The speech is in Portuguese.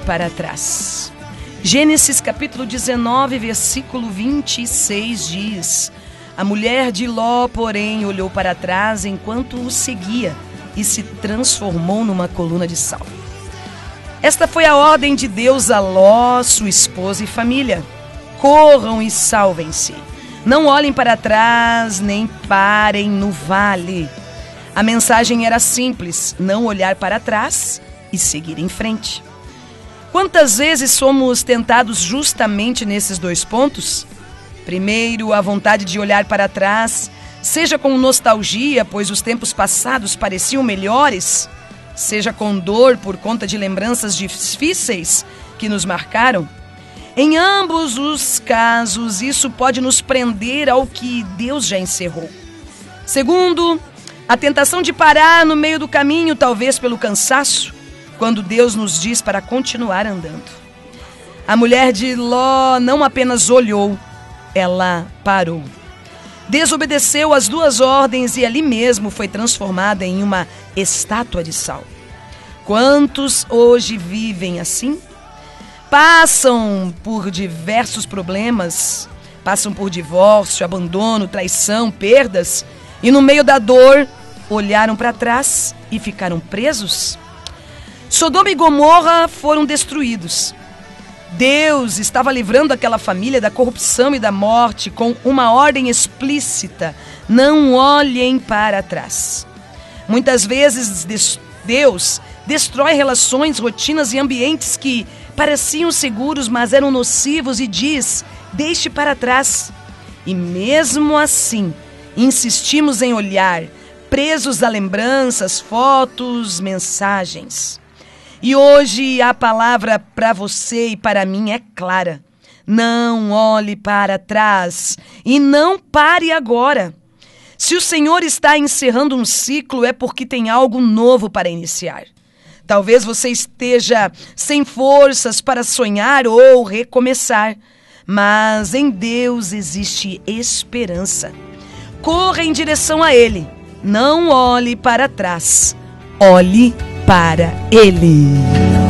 para trás. Gênesis capítulo 19, versículo 26 diz: a mulher de Ló, porém, olhou para trás enquanto o seguia e se transformou numa coluna de sal. Esta foi a ordem de Deus a Ló, sua esposa e família. Corram e salvem-se. Não olhem para trás, nem parem no vale. A mensagem era simples: não olhar para trás e seguir em frente. Quantas vezes somos tentados justamente nesses dois pontos? Primeiro, a vontade de olhar para trás, seja com nostalgia, pois os tempos passados pareciam melhores, seja com dor por conta de lembranças difíceis que nos marcaram. Em ambos os casos, isso pode nos prender ao que Deus já encerrou. Segundo, a tentação de parar no meio do caminho, talvez pelo cansaço, quando Deus nos diz para continuar andando. A mulher de Ló não apenas olhou, ela parou. Desobedeceu as duas ordens e ali mesmo foi transformada em uma estátua de sal. Quantos hoje vivem assim? Passam por diversos problemas, passam por divórcio, abandono, traição, perdas, e no meio da dor olharam para trás e ficaram presos? Sodoma e Gomorra foram destruídos. Deus estava livrando aquela família da corrupção e da morte com uma ordem explícita: não olhem para trás. Muitas vezes Deus destrói relações, rotinas e ambientes que pareciam seguros, mas eram nocivos, e diz: deixe para trás. E mesmo assim, insistimos em olhar, presos a lembranças, fotos, mensagens. E hoje a palavra para você e para mim é clara: não olhe para trás e não pare agora. Se o Senhor está encerrando um ciclo, é porque tem algo novo para iniciar. Talvez você esteja sem forças para sonhar ou recomeçar, mas em Deus existe esperança. Corra em direção a Ele. Não olhe para trás. Olhe para Ele.